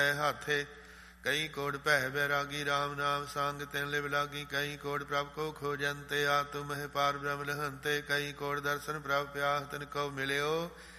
ਹਾਥੇ। ਕਈ ਕੋਟ ਭੈ ਬੈਰਾਗੀ ਰਾਮ ਨਾਮ ਸੰਗ ਤਿਨ ਲਿਵ ਲਾਗੀ। ਕਈ ਕੋਟ ਪ੍ਰਭ ਕੋ ਖੋਜੰਤੇ ਆ ਤੁਮ ਹੈ ਪਾਰ ਬ੍ਰਹਮ ਲਹੰਤੇ। ਕਈ ਕੋਟ ਦਰਸ਼ਨ ਪ੍ਰਭ ਪਿਆਸ ਤਿਨ ਕੋ ਮਿਲਿਓ